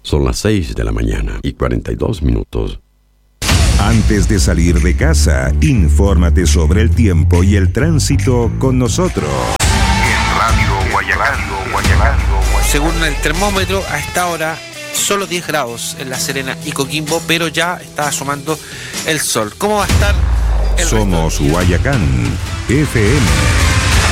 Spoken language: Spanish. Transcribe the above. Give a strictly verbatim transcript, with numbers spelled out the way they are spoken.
Son las seis de la mañana y cuarenta y dos minutos. Antes de salir de casa, infórmate sobre el tiempo y el tránsito con nosotros. En Radio Guayacán, Guayacán. Según el termómetro, a esta hora solo diez grados en La Serena y Coquimbo, pero ya está asomando el sol. ¿Cómo va a estar el Somos Guayacán F M.